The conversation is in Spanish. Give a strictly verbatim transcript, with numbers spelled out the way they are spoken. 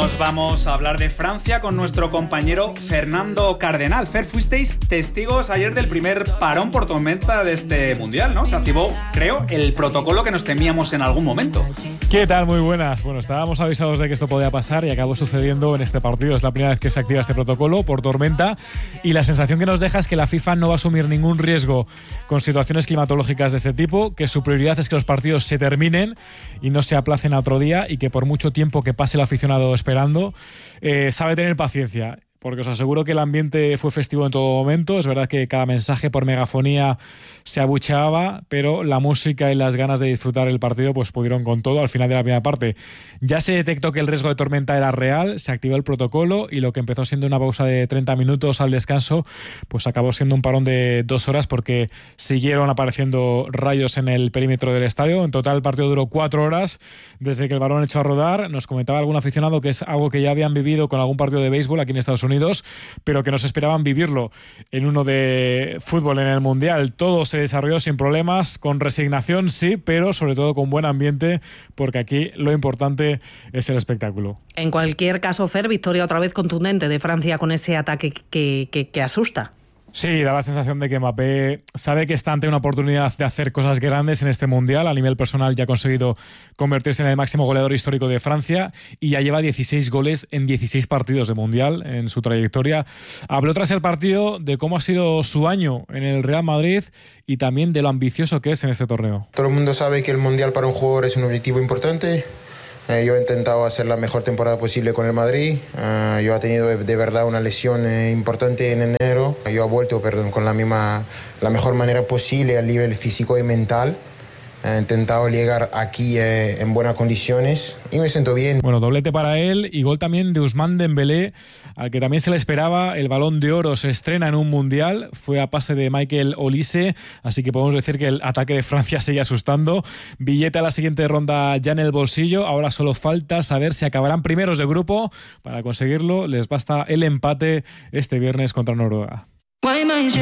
nos vamos a hablar de Francia con nuestro compañero Fernando Cardenal. Fer, fuisteis testigos ayer del primer parón por tormenta de este Mundial, ¿no? Se activó, creo, el protocolo que nos temíamos en algún momento. ¿Qué tal? Muy buenas. Bueno, estábamos avisados de que esto podía pasar y acabó sucediendo en este partido. Es la primera vez que se activa este protocolo por tormenta y la sensación que nos deja es que la FIFA no va a asumir ningún riesgo con situaciones climatológicas de este tipo, que su prioridad es que los partidos se terminen y no se aplacen a otro día y que por mucho tiempo que pase el aficionado esperando, eh, sabe tener paciencia. Porque os aseguro que el ambiente fue festivo en todo momento. Es verdad que cada mensaje por megafonía se abucheaba, pero la música y las ganas de disfrutar el partido pues pudieron con todo al final de la primera parte. Ya se detectó que el riesgo de tormenta era real, se activó el protocolo y lo que empezó siendo una pausa de treinta minutos al descanso, pues acabó siendo un parón de dos horas porque siguieron apareciendo rayos en el perímetro del estadio. En total el partido duró cuatro horas desde que el balón echó a rodar. Nos comentaba algún aficionado que es algo que ya habían vivido con algún partido de béisbol aquí en Estados Unidos Unidos, pero que no se esperaban vivirlo en uno de fútbol en el Mundial. Todo se desarrolló sin problemas, con resignación sí, pero sobre todo con buen ambiente, porque aquí lo importante es el espectáculo. En cualquier caso, Fer, victoria otra vez contundente de Francia con ese ataque que, que, que asusta. Sí, da la sensación de que Mbappé sabe que está ante una oportunidad de hacer cosas grandes en este Mundial. A nivel personal ya ha conseguido convertirse en el máximo goleador histórico de Francia y ya lleva dieciséis goles en dieciséis partidos de Mundial en su trayectoria. Habló tras el partido de cómo ha sido su año en el Real Madrid y también de lo ambicioso que es en este torneo. Todo el mundo sabe que el Mundial para un jugador es un objetivo importante. Eh, yo he intentado hacer la mejor temporada posible con el Madrid. Uh, yo he tenido de, de verdad una lesión eh, importante en enero. Yo he vuelto, perdón, con la misma, la mejor manera posible a nivel físico y mental. He intentado llegar aquí eh, en buenas condiciones y me siento bien. Bueno, doblete para él y gol también de Ousmane Dembélé, al que también se le esperaba. El Balón de Oro se estrena en un Mundial, fue a pase de Michael Olise, así que podemos decir que el ataque de Francia sigue asustando. Billete a la siguiente ronda ya en el bolsillo, ahora solo falta saber si acabarán primeros de grupo. Para conseguirlo les basta el empate este viernes contra Noruega.